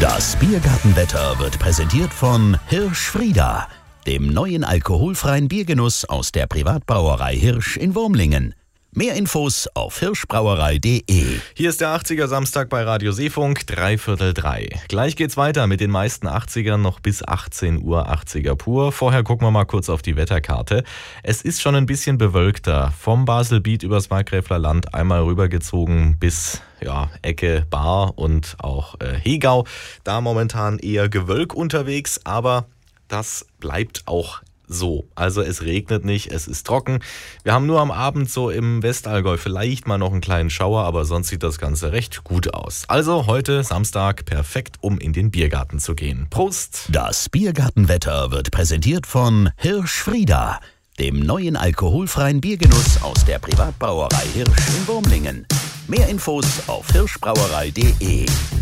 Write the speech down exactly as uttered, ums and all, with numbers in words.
Das Biergartenwetter wird präsentiert von Hirsch-Frieda, dem neuen alkoholfreien Biergenuss aus der Privatbrauerei Hirsch in Wurmlingen. Mehr Infos auf hirschbrauerei punkt de. Hier ist der achtziger Samstag bei Radio Seefunk, dreiviertel drei. Gleich geht's weiter mit den meisten achtzigern noch bis achtzehn Uhr, achtziger pur. Vorher gucken wir mal kurz auf die Wetterkarte. Es ist schon ein bisschen bewölkter. Vom Baselbiet übers Markgräfler Land einmal rübergezogen bis ja, Ecke Baar und auch äh, Hegau. Da momentan eher Gewölk unterwegs, aber das bleibt auch so. Also es regnet nicht, es ist trocken. Wir haben nur am Abend so im Westallgäu vielleicht mal noch einen kleinen Schauer, aber sonst sieht das Ganze recht gut aus. Also heute Samstag perfekt, um in den Biergarten zu gehen. Prost! Das Biergartenwetter wird präsentiert von Hirsch-Frieda, dem neuen alkoholfreien Biergenuss aus der Privatbrauerei Hirsch in Wurmlingen. Mehr Infos auf hirschbrauerei punkt de.